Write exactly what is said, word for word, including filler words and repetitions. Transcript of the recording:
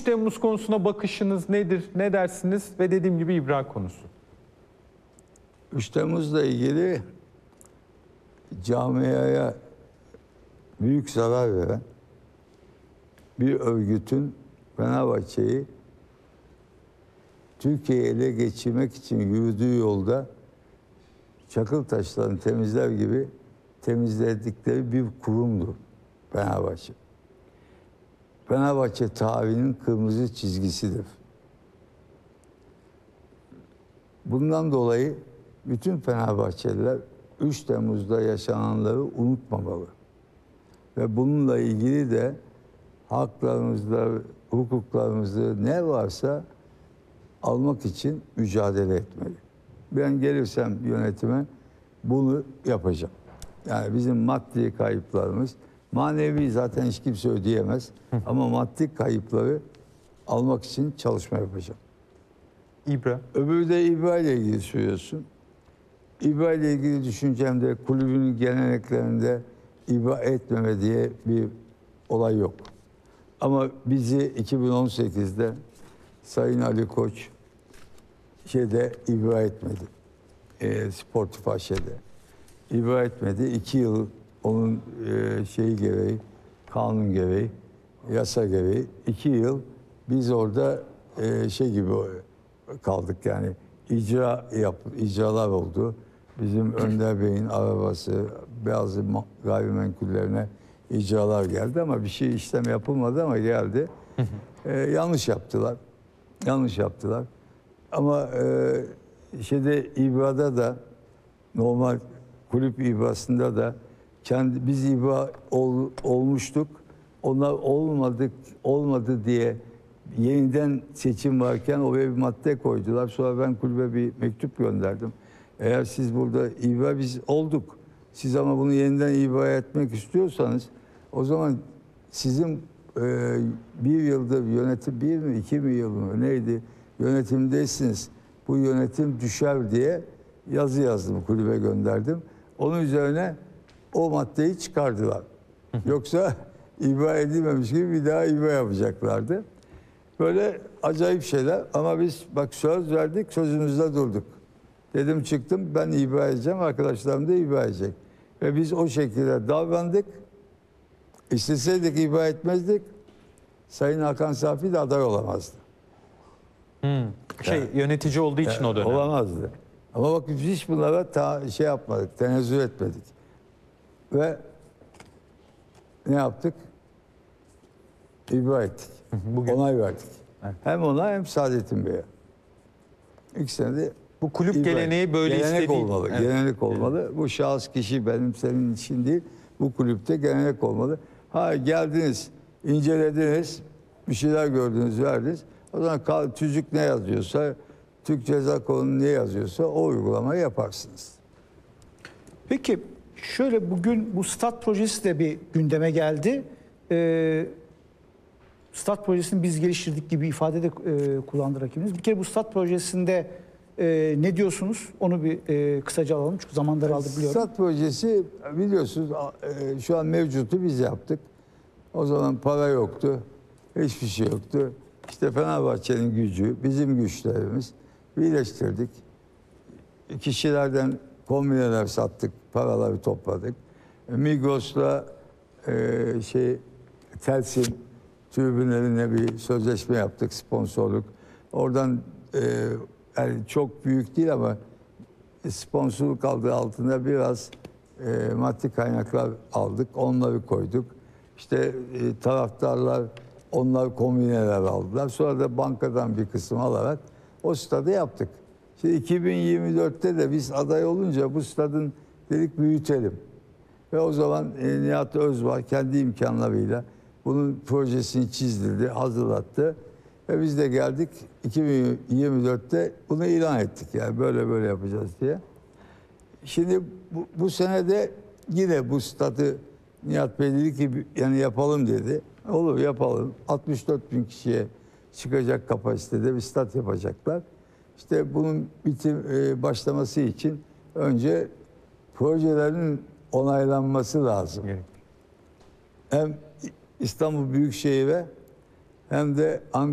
Temmuz konusuna bakışınız nedir, ne dersiniz ve dediğim gibi İBRA konusu. üç Temmuz'la ilgili camiaya büyük zarar veren bir örgütün Fenerbahçe'yi Türkiye'yi ele geçirmek için yürüdüğü yolda çakıl taşlarını temizler gibi temizledikleri bir kurumdur Fenerbahçe. Fenerbahçe tarihinin kırmızı çizgisidir. Bundan dolayı bütün Fenerbahçeliler üç Temmuz'da yaşananları unutmamalı. Ve bununla ilgili de haklarımızda, hukuklarımızda ne varsa almak için mücadele etmeli. Ben gelirsem yönetime bunu yapacağım. Yani bizim maddi kayıplarımız, manevi zaten hiç kimse ödeyemez. Ama maddi kayıpları almak için çalışma yapacağım. İBRA. Öbürü de İBRA ile ilgili söylüyorsun. İBRA ile ilgili düşüncemde kulübün geleneklerinde İBRA etmeme diye bir olay yok. Ama bizi iki bin on sekizde Sayın Ali Koç şeyde İBRA etmedi. E, Sportif A Ş'de. İBRA etmedi. İki yıl onun e, şeyi gereği, kanun gereği, yasa gereği iki yıl biz orada e, şey gibi kaldık yani icra yap, icralar oldu. Bizim Önder Bey'in arabası, bazı gayrimenkullerine icralar geldi ama bir şey işlem yapılmadı ama geldi. Ee, yanlış yaptılar. Yanlış yaptılar. Ama e, şeyde İBRA'da da normal kulüp İBRA'sında da kendi biz İBRA ol, olmuştuk. Onlar olmadık olmadı diye yeniden seçim varken oraya bir madde koydular. Sonra ben kulübe bir mektup gönderdim. Eğer siz burada İBRA biz olduk. Siz ama bunu yeniden İBRA etmek istiyorsanız o zaman sizin e, bir yıldır yönetim bir mi iki mi yıl mı neydi yönetimdeysiniz. Bu yönetim düşer diye yazı yazdım kulübe gönderdim. Onun üzerine o maddeyi çıkardılar. Yoksa İBRA edilmemiş gibi bir daha İBRA yapacaklardı. Böyle acayip şeyler ama biz bak söz verdik sözümüzde durduk. Dedim çıktım ben İBRA edeceğim arkadaşlarım da İBRA edecek. Ve biz o şekilde davrandık. İsteseydik İBRA etmezdik. Sayın Hakan Safi de aday olamazdı. Hmm. Şey yani, yönetici olduğu için yani, o dönem. Olamazdı. Ama bak biz hiç bunlara ta, şey yapmadık, tenezzül etmedik. Ve ne yaptık? İBRA ettik. Bugün. Onay verdik. Evet. Hem ona hem Saadettin Bey'e. İkisine de bu kulüp geleneği böyle gelenek istediği olmalı. Evet. Gelenek olmalı. Evet. Bu şahıs kişi benim senin için değil. Bu kulüpte gelenek olmalı. Ha geldiniz, incelediniz, bir şeyler gördünüz, verdiniz. O zaman tüzük ne yazıyorsa, Türk Ceza Kanunu ne yazıyorsa o uygulamayı yaparsınız. Peki şöyle bugün bu stat projesi de bir gündeme geldi. Ee, stat projesini biz geliştirdik gibi ifade de e, kullandı rakibimiz. Bir kere bu stat projesinde e, ne diyorsunuz? Onu bir e, kısaca alalım çünkü zaman daraldı biliyorum. Stat projesi biliyorsunuz e, şu an mevcutu biz yaptık. O zaman para yoktu, hiçbir şey yoktu. İşte Fenerbahçe'nin gücü, bizim güçlerimiz birleştirdik. Kişilerden kombineler sattık, paraları topladık. Migros'la e, şey Telsim tribünlerine bir sözleşme yaptık, sponsorluk. Oradan e, yani çok büyük değil ama sponsorluk aldığı altında biraz e, maddi kaynaklar aldık, onları koyduk. İşte e, taraftarlar onlar kombineler aldılar. Sonra da bankadan bir kısım alarak o stadı yaptık. Şimdi iki bin yirmi dörtte de biz aday olunca bu stadın dedik büyütelim. Ve o zaman e, Nihat Özbağ kendi imkanlarıyla bunun projesini çizdirdi, hazırlattı. Ve biz de geldik iki bin yirmi dörtte bunu ilan ettik. Yani böyle böyle yapacağız diye. Şimdi bu, bu sene de yine bu stadı Nihat Bey dedi ki yani yapalım dedi. Olur yapalım. altmış dört bin kişiye çıkacak kapasitede bir stat yapacaklar. İşte bunun bitim e, başlaması için önce projelerin onaylanması lazım. Evet. Hem İstanbul Büyükşehir'e hem de Ankara